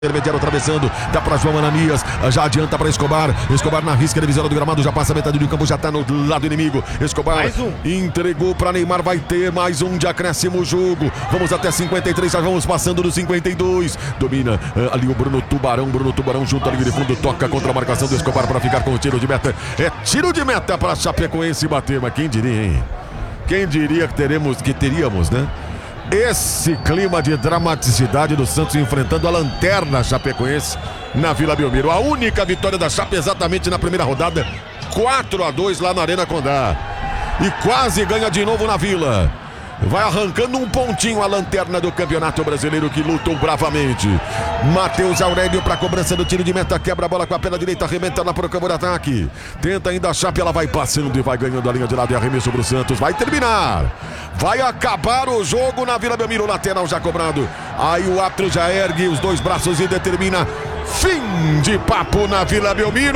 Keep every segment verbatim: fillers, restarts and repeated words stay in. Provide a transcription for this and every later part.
Intermediário atravessando, dá para João Ananias, já adianta para Escobar, Escobar na risca divisória do gramado, já passa a metade do campo, já tá no lado inimigo, Escobar mais um. Entregou para Neymar, vai ter mais um de acréscimo o jogo, vamos até cinquenta e três, já vamos passando do cinquenta e dois, domina uh, ali o Bruno Tubarão, Bruno Tubarão junto ali de fundo, toca contra a marcação do Escobar para ficar com o tiro de meta, é tiro de meta para Chapecoense bater, mas quem diria, hein? Quem diria que teremos, que teríamos, né? Esse clima de dramaticidade do Santos enfrentando a lanterna Chapecoense na Vila Belmiro. A única vitória da Chape exatamente na primeira rodada, quatro a dois lá na Arena Condá. E quase ganha de novo na Vila. Vai arrancando um pontinho a lanterna do Campeonato Brasileiro que lutou bravamente. Matheus Aurélio para a cobrança do tiro de meta, quebra a bola com a perna direita, arrebenta lá para o campo de ataque. Tenta ainda a Chape, ela vai passando e vai ganhando a linha de lado e arremesso para o Santos. Vai terminar. Vai acabar o jogo na Vila Belmiro, lateral já cobrado. Aí o árbitro já ergue os dois braços e determina fim de papo na Vila Belmiro.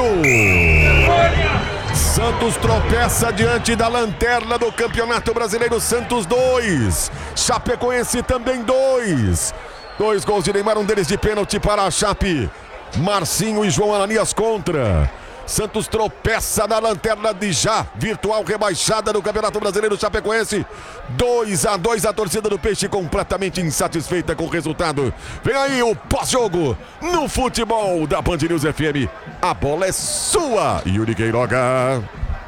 Santos tropeça diante da lanterna do Campeonato Brasileiro. Santos dois, Chapecoense também dois. Dois gols de Neymar, um deles de pênalti para a Chape. Marcinho e João Ananias contra. Santos tropeça na lanterna de já virtual rebaixada do Campeonato Brasileiro. Chapecoense dois a dois, a torcida do Peixe completamente insatisfeita com o resultado. Vem aí o pós-jogo no futebol da Band News F M. A bola é sua, Yuri Queiroga.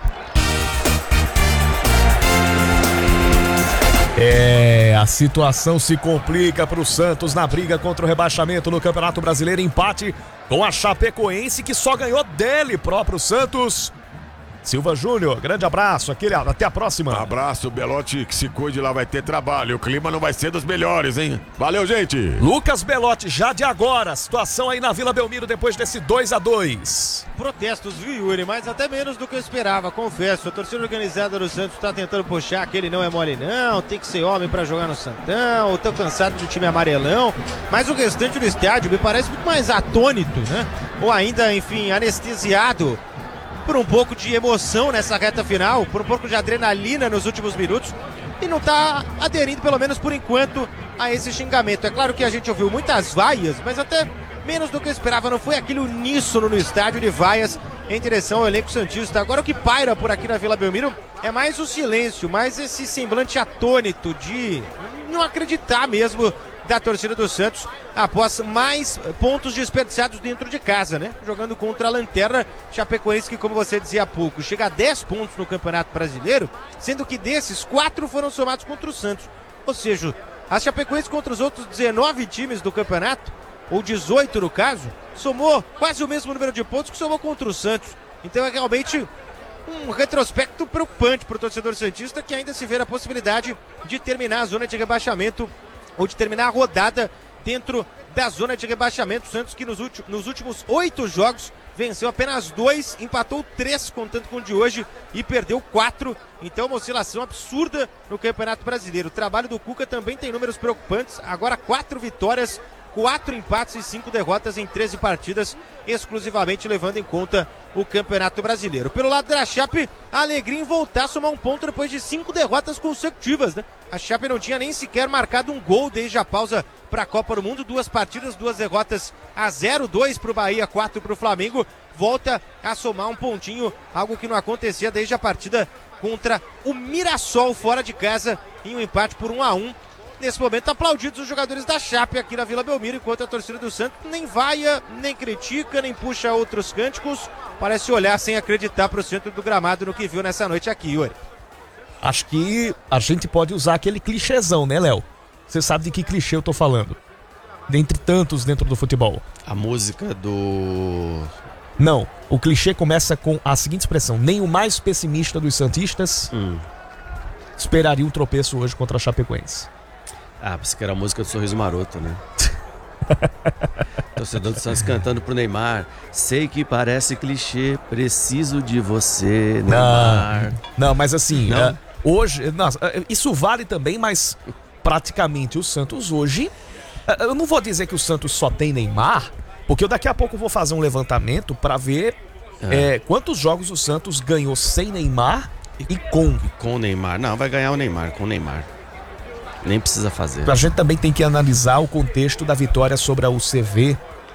É, a situação se complica para o Santos na briga contra o rebaixamento no Campeonato Brasileiro. Empate com a Chapecoense, que só ganhou dele próprio Santos. Silva Júnior, grande abraço, aquele, até a próxima. Abraço, Belotti, que se cuide lá, vai ter trabalho. O clima não vai ser dos melhores, hein? Valeu, gente. Lucas Belotti, já de agora, situação aí na Vila Belmiro depois desse dois a dois. Protestos, viu, Yuri? Mas até menos do que eu esperava, confesso. A torcida organizada do Santos tá tentando puxar que ele não é mole não, tem que ser homem pra jogar no Santão, eu tô cansado do time amarelão. Mas o restante do estádio me parece muito mais atônito, né? Ou ainda, enfim, anestesiado por um pouco de emoção nessa reta final, por um pouco de adrenalina nos últimos minutos, e não tá aderindo, pelo menos por enquanto, a esse xingamento. É claro que a gente ouviu muitas vaias, mas até menos do que eu esperava. Não foi aquele uníssono no estádio de vaias em direção ao elenco santista. Agora o que paira por aqui na Vila Belmiro é mais o silêncio, mais esse semblante atônito de não acreditar mesmo da torcida do Santos após mais pontos desperdiçados dentro de casa, né? Jogando contra a lanterna Chapecoense, que, como você dizia há pouco, chega a dez pontos no Campeonato Brasileiro, sendo que desses, quatro foram somados contra o Santos. Ou seja, a Chapecoense contra os outros dezenove times do campeonato, ou dezoito no caso, somou quase o mesmo número de pontos que somou contra o Santos. Então é realmente um retrospecto preocupante para o torcedor santista, que ainda se vê a possibilidade de terminar a zona de rebaixamento ou de terminar a rodada dentro da zona de rebaixamento. O Santos, que nos, últimos, nos últimos oito jogos venceu apenas dois, empatou três, contando com o de hoje, e perdeu quatro. Então, uma oscilação absurda no Campeonato Brasileiro. O trabalho do Cuca também tem números preocupantes. Agora quatro vitórias, quatro empates e cinco derrotas em treze partidas, exclusivamente levando em conta o Campeonato Brasileiro. Pelo lado da Chape, a alegria em voltar a somar um ponto depois de cinco derrotas consecutivas, né? A Chape não tinha nem sequer marcado um gol desde a pausa para a Copa do Mundo. Duas partidas, duas derrotas a zero, dois para o Bahia, quatro para o Flamengo. Volta a somar um pontinho, algo que não acontecia desde a partida contra o Mirassol fora de casa, em um empate por um a um. Nesse momento, aplaudidos os jogadores da Chape aqui na Vila Belmiro, enquanto a torcida do Santos nem vaia, nem critica, nem puxa outros cânticos. Parece olhar sem acreditar para o centro do gramado no que viu nessa noite aqui, Yuri. Acho que a gente pode usar aquele clichêzão, né, Léo? Você sabe de que clichê eu tô falando? Dentre tantos dentro do futebol. A música do... Não, o clichê começa com a seguinte expressão: nem o mais pessimista dos santistas hum. esperaria um tropeço hoje contra a Chapecoense. Ah, porque era a música do Sorriso Maroto, né? Torcedor do Santos cantando pro Neymar: sei que parece clichê, preciso de você, Neymar. Não, não, mas assim, não? Uh, hoje, não, isso vale também, mas praticamente o Santos hoje, uh, eu não vou dizer que o Santos só tem Neymar, porque eu daqui a pouco vou fazer um levantamento pra ver é. É, quantos jogos o Santos ganhou sem Neymar e, e com. E com o Neymar. Não, vai ganhar o Neymar, com o Neymar. Nem precisa fazer. A gente também tem que analisar o contexto da vitória sobre a U C V